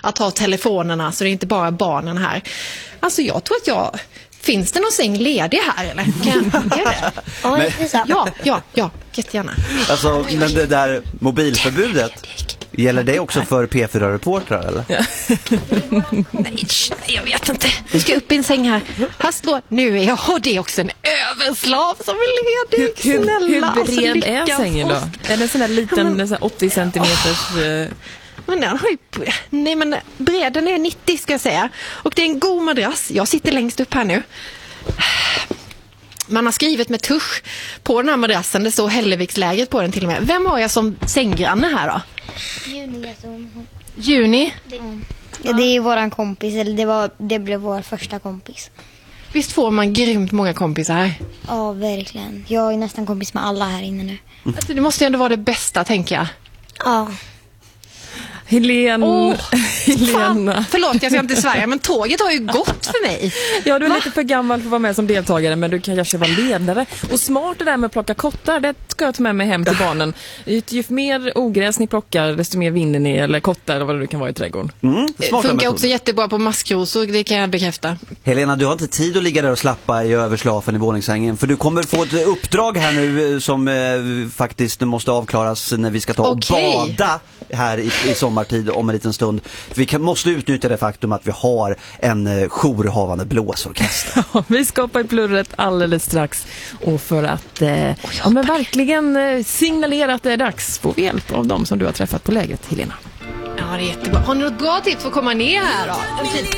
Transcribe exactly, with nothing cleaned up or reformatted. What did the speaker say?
att ha telefonerna så det är inte bara barnen här. Alltså jag tror att jag... Finns det någon säng ledig här eller? Kan jag, är det? Men, ja, ja, ja, jättegärna. Alltså, men det där mobilförbudet, gäller det också för P fyra-reportrar eller? Ja. Nej, jag vet inte. Vi ska upp i en säng här. Här står, nu är jag, och det är också en överslav som är ledig. Hur, Snälla, hur, hur bred alltså, är sängen då? Är det en sån där liten ja, men, åttio centimeters... Uh... Men den har ju, nej men bredden är nittio ska jag säga. Och det är en god madrass. Jag sitter längst upp här nu. Man har skrivit med tusch på den här madrassen. Det står Hälleviksläget på den till och med. Vem har jag som sänggranne här då? Juni. Juni? Mm. Ja, det är våran kompis. Eller det, var, det blev vår första kompis. Visst får man grymt många kompisar här? Ja, verkligen. Jag är nästan kompis med alla här inne nu. Mm. Alltså, det måste ju ändå vara det bästa, tänker jag. Ja. Helene, oh, Helena. Förlåt, jag ska inte svära, men tåget har ju gått för mig. Ja, du är Va? lite för gammal för att vara med som deltagare, men du kan kanske vara ledare. Och smart det där med att plocka kottar, det ska jag ta med mig hem till barnen. Ju mer ogräs ni plockar, desto mer vinner ni, eller kottar, eller vad det kan vara i trädgården. Mm, funkar metod. Också jättebra på maskrosor, det kan jag bekräfta. Helena, du har inte tid att ligga där och slappa i överslafen i våningssängen, för du kommer få ett uppdrag här nu som eh, faktiskt måste avklaras när vi ska ta okay. och bada här i, i sommartid om en liten stund. Vi kan, måste utnyttja det faktum att vi har en eh, jourhavande blåsorkester. Ja, vi skapar i plurret alldeles strax. Och för att eh, oh, ja, men verkligen eh, signalera att det är dags, få hjälp av dem som du har träffat på lägret, Helena. Ja, det är jättebra. Har ni något bra tips för att komma ner här då?